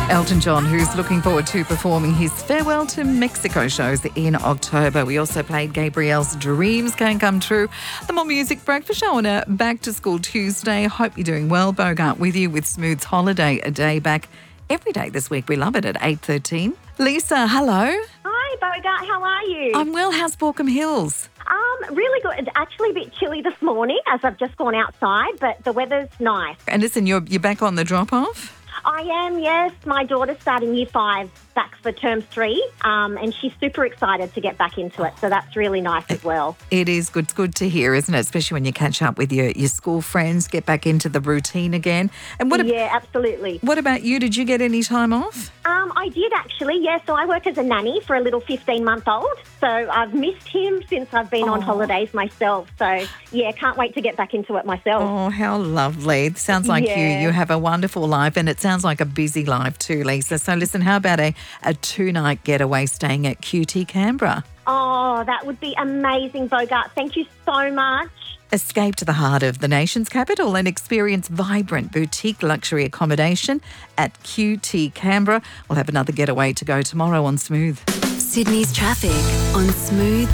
Elton John, who's looking forward to performing his Farewell to Mexico shows in October. We also played Gabrielle's Dreams Can Come True. The More Music Breakfast Show on a Back to School Tuesday. Hope you're doing well. Bogart with you with Smooth's Holiday, a day back every day this week. We love it at 8:13. Lisa, hello. Hi, Bogart. How are you? I'm well. How's Baulkham Hills? Really good. It's actually a bit chilly this morning as I've just gone outside, but the weather's nice. And listen, you're back on the drop-off? I am, yes. My daughter's starting year 5 back for term 3, and she's super excited to get back into it. So that's really nice as well. It is good. It's good to hear, isn't it? Especially when you catch up with your school friends, get back into the routine again. And yeah, absolutely. What about you? Did you get any time off? I did actually, yeah. So I work as a nanny for a little 15-month-old. So I've missed him since I've been on holidays myself. So, yeah, can't wait to get back into it myself. Oh, how lovely. It sounds like you have a wonderful life, and it sounds like a busy life too, Lisa. So listen, how about a 2-night getaway staying at QT Canberra? Oh, that would be amazing, Bogart. Thank you so much. Escape to the heart of the nation's capital and experience vibrant boutique luxury accommodation at QT Canberra. We'll have another getaway to go tomorrow on Smooth. Sydney's traffic on Smooth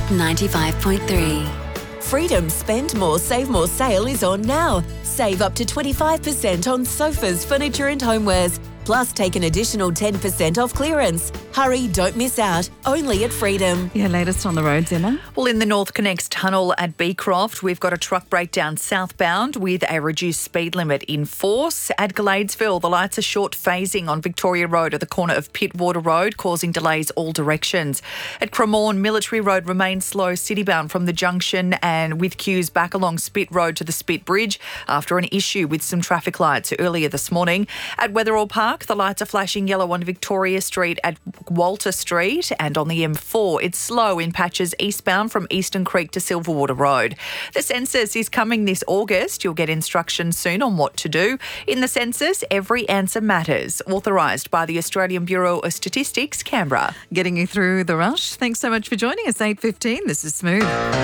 95.3. Freedom's Spend More, Save More sale is on now. Save up to 25% on sofas, furniture and homewares. Plus, take an additional 10% off clearance. Hurry, don't miss out. Only at Freedom. Yeah, latest on the roads, Emma. Well, in the North Connects tunnel at Beecroft, we've got a truck breakdown southbound with a reduced speed limit in force. At Gladesville, the lights are short phasing on Victoria Road at the corner of Pittwater Road, causing delays all directions. At Cremorne, Military Road remains slow citybound from the junction and with queues back along Spit Road to the Spit Bridge after an issue with some traffic lights earlier this morning. At Wetherill Park, the lights are flashing yellow on Victoria Street at Walter Street, and on the M4 it's slow in patches eastbound from Eastern Creek to Silverwater Road. The census is coming this August. You'll get instructions soon on what to do. In the census, every answer matters. Authorised by the Australian Bureau of Statistics, Canberra. Getting you through the rush. Thanks so much for joining us. 8:15. This is Smooth.